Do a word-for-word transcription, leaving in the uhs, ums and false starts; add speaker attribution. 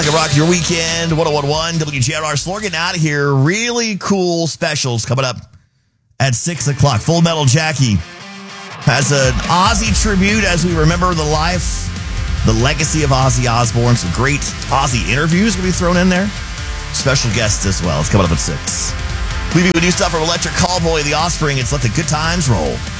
Speaker 1: Rock your weekend. one oh one point one W G R R. So we're getting out of here. Really cool specials coming up at six o'clock. Full Metal Jackie has an Ozzy tribute as we remember the life, the legacy of Ozzy Osbourne. Some great Ozzy interviews going to be thrown in there. Special guests as well. It's coming up at six. Leave you with new stuff from Electric Callboy, The Offspring. It's Let the Good Times Roll.